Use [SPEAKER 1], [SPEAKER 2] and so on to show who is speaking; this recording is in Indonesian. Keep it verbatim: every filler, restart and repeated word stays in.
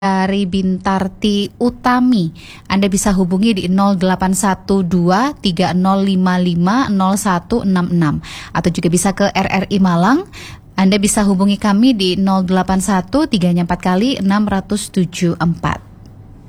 [SPEAKER 1] dari Bintarti Utami. Anda bisa hubungi di nol delapan satu dua tiga nol lima lima nol satu enam enam atau juga bisa ke R R I Malang. Anda bisa hubungi kami di nol delapan satu tiga empat kali enam tujuh empat.